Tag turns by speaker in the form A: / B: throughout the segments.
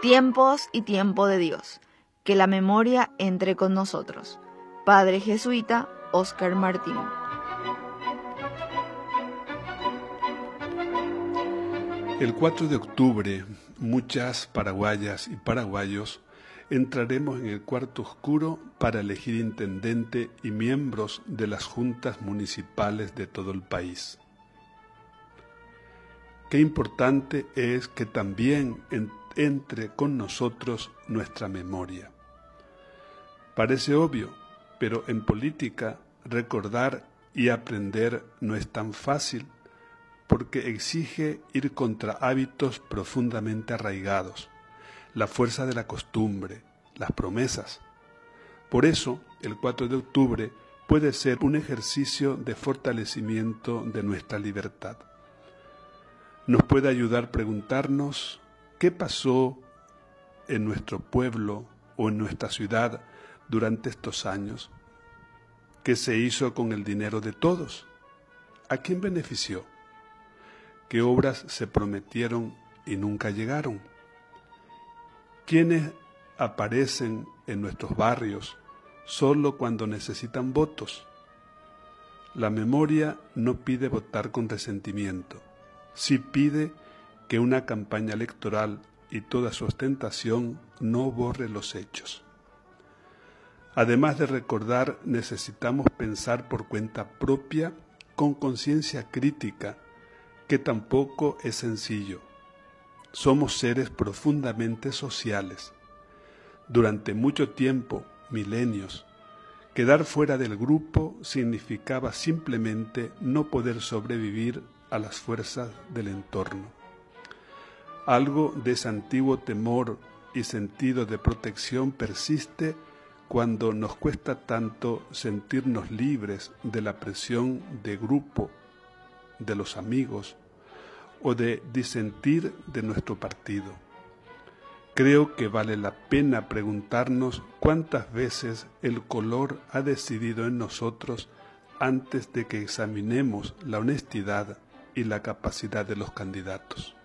A: Tiempos y tiempo de Dios. Que la memoria entre con nosotros. Padre Jesuita Óscar Martín.
B: El 4 de octubre, muchas paraguayas y paraguayos entraremos en el cuarto oscuro para elegir intendente y miembros de las juntas municipales de todo el país. Qué importante es que también entre con nosotros nuestra memoria. Parece obvio, pero en política recordar y aprender no es tan fácil porque exige ir contra hábitos profundamente arraigados, la fuerza de la costumbre, las promesas. Por eso, el 4 de octubre puede ser un ejercicio de fortalecimiento de nuestra libertad. Nos puede ayudar a preguntarnos qué pasó en nuestro pueblo o en nuestra ciudad durante estos años. ¿Qué se hizo con el dinero de todos? ¿A quién benefició? ¿Qué obras se prometieron y nunca llegaron? ¿Quiénes aparecen en nuestros barrios solo cuando necesitan votos? La memoria no pide votar con resentimiento, sí pide que una campaña electoral y toda su ostentación no borre los hechos. Además de recordar, necesitamos pensar por cuenta propia, con conciencia crítica, que tampoco es sencillo. Somos seres profundamente sociales. Durante mucho tiempo, milenios, quedar fuera del grupo significaba simplemente no poder sobrevivir a las fuerzas del entorno. Algo de ese antiguo temor y sentido de protección persiste cuando nos cuesta tanto sentirnos libres de la presión de grupo, de los amigos o de disentir de nuestro partido. Creo que vale la pena preguntarnos cuántas veces el color ha decidido en nosotros antes de que examinemos la honestidad y la capacidad de los candidatos.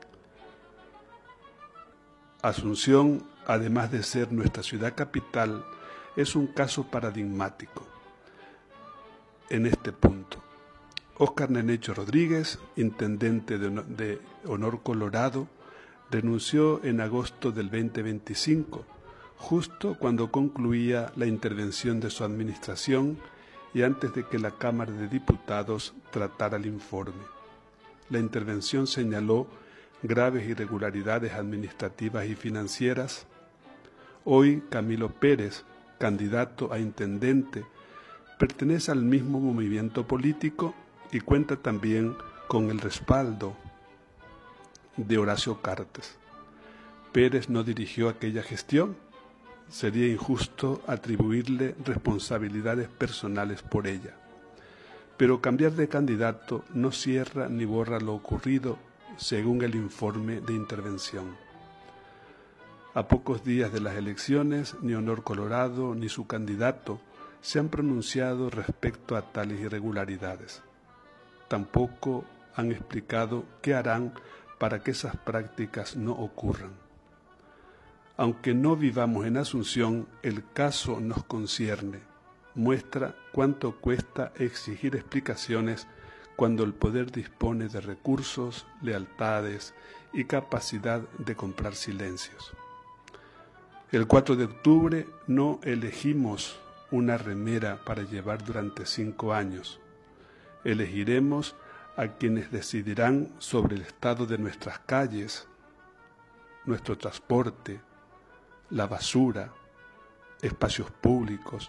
B: Asunción, además de ser nuestra ciudad capital, es un caso paradigmático en este punto. Óscar Nenecho Rodríguez, intendente de Honor Colorado, renunció en agosto del 2025, justo cuando concluía la intervención de su administración y antes de que la Cámara de Diputados tratara el informe. La intervención señaló graves irregularidades administrativas y financieras. Hoy Camilo Pérez, candidato a intendente, pertenece al mismo movimiento político y cuenta también con el respaldo de Horacio Cartes. Pérez no dirigió aquella gestión. Sería injusto atribuirle responsabilidades personales por ella. Pero cambiar de candidato no cierra ni borra lo ocurrido según el informe de intervención. A pocos días de las elecciones, ni Honor Colorado ni su candidato se han pronunciado respecto a tales irregularidades. Tampoco han explicado qué harán para que esas prácticas no ocurran. Aunque no vivamos en Asunción, el caso nos concierne. Muestra cuánto cuesta exigir explicaciones cuando el poder dispone de recursos, lealtades y capacidad de comprar silencios. El 4 de octubre no elegimos una remera para llevar durante 5 años. Elegiremos a quienes decidirán sobre el estado de nuestras calles, nuestro transporte, la basura, espacios públicos,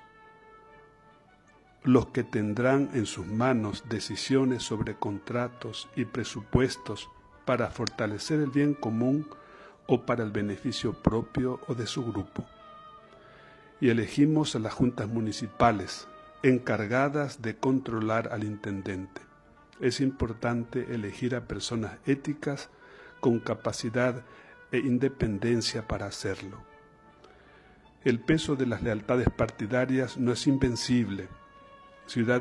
B: los que tendrán en sus manos decisiones sobre contratos y presupuestos para fortalecer el bien común o para el beneficio propio o de su grupo. Y elegimos a las juntas municipales encargadas de controlar al intendente. Es importante elegir a personas éticas con capacidad e independencia para hacerlo. El peso de las lealtades partidarias no es invencible. Ciudad